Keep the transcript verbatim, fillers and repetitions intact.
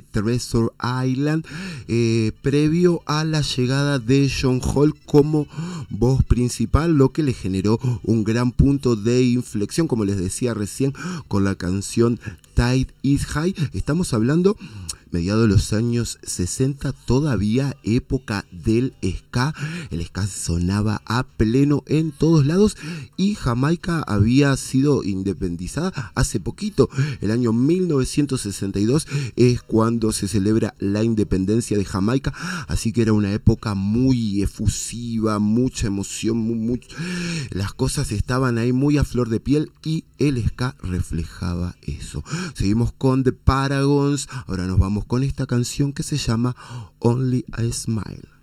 Treasure Island, eh, previo a la llegada de John Hall como voz principal, lo que le generó un gran punto de inflexión, como les decía recién, con la canción Tide is High. Estamos hablando mediados de los años sesenta, todavía época del ska. El ska sonaba a pleno en todos lados y Jamaica había sido independizada hace poquito. El año mil novecientos sesenta y dos es cuando se celebra la independencia de Jamaica, así que era una época muy efusiva, mucha emoción, muy, muy, las cosas estaban ahí muy a flor de piel y el ska reflejaba eso. Seguimos con The Paragons, ahora nos vamos con esta canción que se llama Only a Smile.